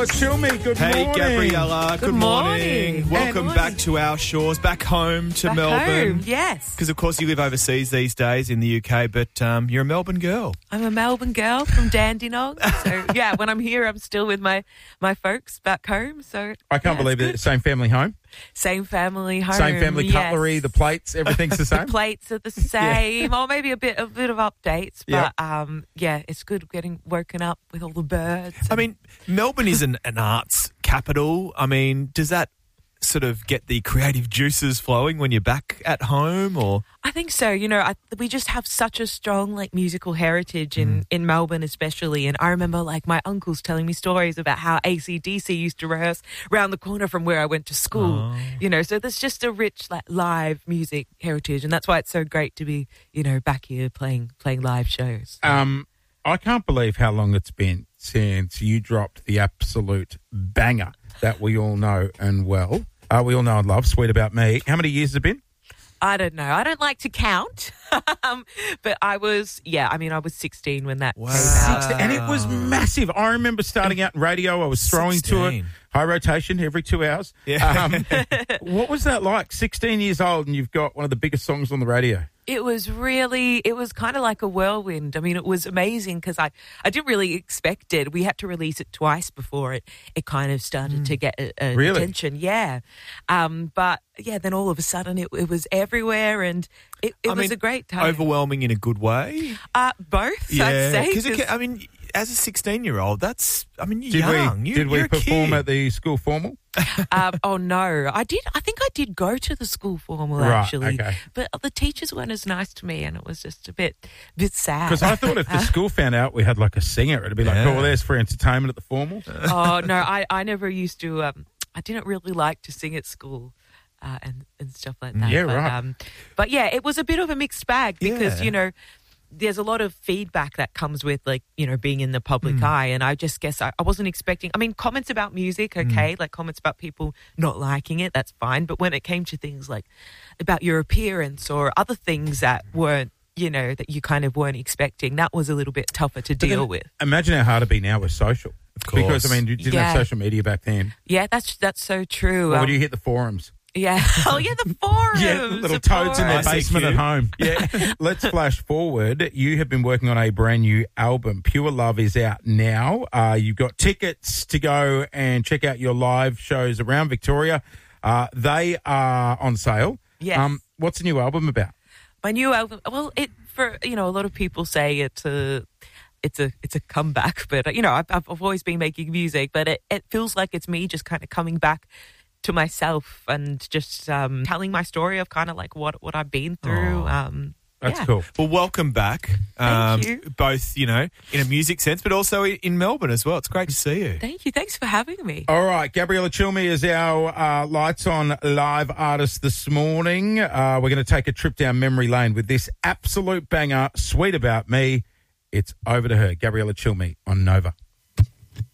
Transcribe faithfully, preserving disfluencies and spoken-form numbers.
Chill me, good hey, morning. Hey, Gabriella, good, good morning. morning. Welcome good morning. back to our shores, back home to back Melbourne. Home, yes. Because, of course, you live overseas these days in the U K, but um, you're a Melbourne girl. I'm a Melbourne girl from Dandenong. So, yeah, when I'm here, I'm still with my, my folks back home. So I can't yeah, believe it. Same family home? Same family home. Same family yes. cutlery, the plates, everything's the same? The plates are the same, or maybe a bit a bit of updates. But, Yep. um, yeah, it's good getting woken up with all the birds. I mean, Melbourne is an, an arts capital. I mean, does that sort of get the creative juices flowing when you're back at home, or? I think so. You know, I, we just have such a strong, like, musical heritage in, mm. in Melbourne especially. And I remember, like, my uncles telling me stories about how A C D C used to rehearse around the corner from where I went to school. Oh. You know, so there's just a rich, like, live music heritage. And that's why it's so great to be, you know, back here playing playing live shows. Um, I can't believe how long it's been since you dropped the absolute banger that we all know and well. Uh, we all know and love, Sweet About Me. How many years has it been? I don't know. I don't like to count. um, but I was, yeah, I mean, I was sixteen when that wow. came out. sixteen, and it was massive. I remember starting out in radio. I was throwing sixteen. to it, high rotation every two hours. Yeah. Um, what was that like? sixteen years old and you've got one of the biggest songs on the radio. It was really, it was kind of like a whirlwind. I mean, it was amazing because I, I didn't really expect it. We had to release it twice before it, it kind of started mm. to get uh, really? attention. Yeah. Um, but, yeah, then all of a sudden it, it was everywhere and it, it I was mean, a great time. Overwhelming in a good way? Uh, both, yeah. I'd say. Because, I mean, as a sixteen-year-old, that's, I mean, you're did young. We, you, did we you're perform a at the school formal? um, oh, no. I did. I think I did go to the school formal, right, actually. Okay. But the teachers weren't as nice to me and it was just a bit bit sad. Because I thought if the school found out we had like a singer, it'd be like, yeah. oh, well, there's free entertainment at the formal. Oh, no. I, I never used to, um, I didn't really like to sing at school. Uh, and, and stuff like that. Yeah, but, right. Um, but yeah, it was a bit of a mixed bag because, yeah. you know, there's a lot of feedback that comes with, like, you know, being in the public mm. eye. And I just guess I, I wasn't expecting, I mean, comments about music, okay, mm. like comments about people not liking it, that's fine. But when it came to things like about your appearance or other things that weren't, you know, that you kind of weren't expecting, that was a little bit tougher to deal with. Imagine how hard it'd be now with social. Of course. Because, I mean, you didn't yeah. have social media back then. Yeah, that's that's so true. Or um, would you hit the forums? Yeah. Oh, yeah, the forums. Yeah, little toads in their I C Q. basement at home. Yeah. Let's flash forward. You have been working on a brand new album. Pure Love is out now. Uh, you've got tickets to go and check out your live shows around Victoria. Uh, they are on sale. Yes. Um, what's the new album about? My new album, well, it for, you know, a lot of people say it's a... It's a it's a comeback, but, you know, I've, I've always been making music, but it, it feels like it's me just kind of coming back to myself and just um, telling my story of kind of like what, what I've been through. Oh, um, that's yeah. cool. Well, welcome back. Thank um, you. Both, you know, in a music sense, but also in Melbourne as well. It's great to see you. Thank you. Thanks for having me. All right, Gabriella Chilmi is our uh, Lights On live artist this morning. Uh, we're going to take a trip down memory lane with this absolute banger, Sweet About Me. It's over to her, Gabriella Chilmi on Nova.